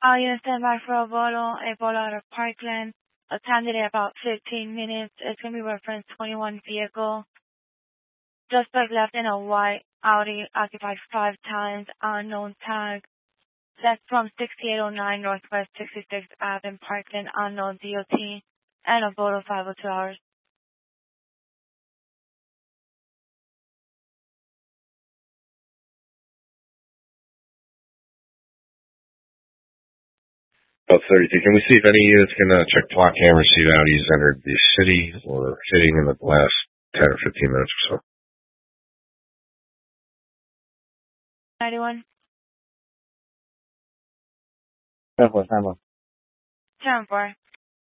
You stand by for a boat out of Parkland. Attended at about 15 minutes. It's going to be reference 21 vehicle. Suspect left in a white Audi, occupied 5 times, unknown tag. That's from 6809 Northwest 66th Ave in Parkland, unknown DOT, and a boat of 502 hours. About 32. Can we see if any units can check block camera, see if Audi's entered the city or hitting in the last 10 or 15 minutes or so? 91. 10-4, 10-4. 10-4.